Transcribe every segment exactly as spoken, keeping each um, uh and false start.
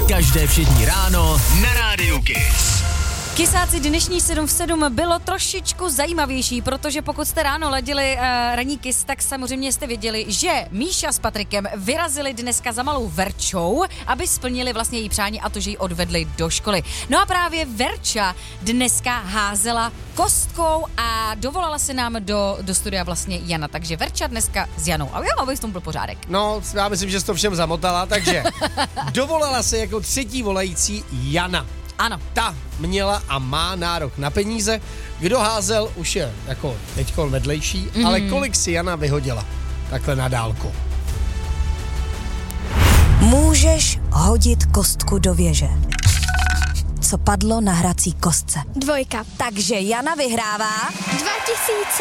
Každé všední ráno na Rádiu Kiss. Kysáci, dnešní sedm v sedm bylo trošičku zajímavější, protože pokud jste ráno ladili uh, ranní Kiss, tak samozřejmě jste věděli, že Míša s Patrikem vyrazili dneska za malou Verčou, aby splnili vlastně její přání a to, že ji odvedli do školy. No a právě Verča dneska házela kostkou a dovolala se nám do, do studia vlastně Jana, takže Verča dneska s Janou. A já, aby v tom byl pořádek. No, já myslím, že jsi to všem zamotala, takže dovolala se jako třetí volající Jana. Ano. Ta měla a má nárok na peníze. Kdo házel, už je jako teďko vedlejší, mm. ale kolik si Jana vyhodila takhle na dálku? Můžeš hodit kostku do věže. Co padlo na hrací kostce? Dvojka. Takže Jana vyhrává Dva tisíce.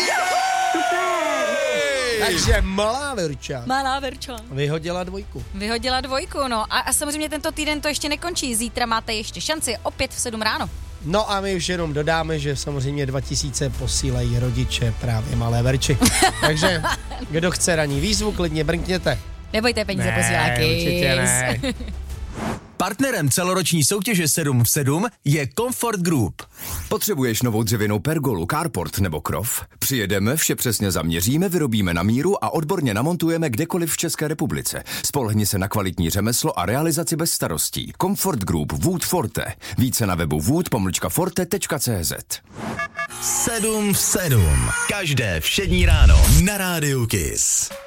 Takže malá Verča Malá Verča vyhodila dvojku. Vyhodila dvojku, no. A, a samozřejmě tento týden to ještě nekončí. Zítra máte ještě šanci opět v sedm ráno. No a my už jenom dodáme, že samozřejmě dva tisíce posílají rodiče právě malé Verči. Takže kdo chce ranní výzvu, klidně brnkněte. Nebojte, peníze Ne, posílá určitě ne. Partnerem celoroční soutěže sedm v sedm je Comfort Group. Potřebuješ novou dřevěnou pergolu, carport nebo krov? Přijedeme, vše přesně zaměříme, vyrobíme na míru a odborně namontujeme kdekoliv v České republice. Spolehni se na kvalitní řemeslo a realizaci bez starostí. Comfort Group Wood Forte. Více na webu wood pomlčka forte tečka cé zet. sedm v sedm. Každé všední ráno na Rádiu Kiss.